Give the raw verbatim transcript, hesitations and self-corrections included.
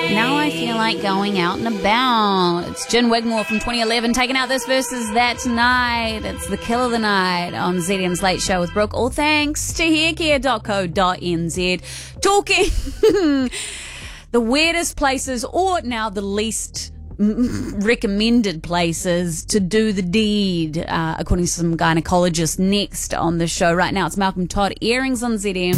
Now I feel like going out and about. It's Jen Wigmore from twenty eleven taking out this versus that tonight. It's the kill of the night on Z D M's Late Show with Brooke. All thanks to haircare dot co dot n z. Talking the weirdest places, or now the least recommended places to do the deed, uh, according to some gynecologists. Next on the show right now, it's Malcolm Todd, Earrings on Z D M.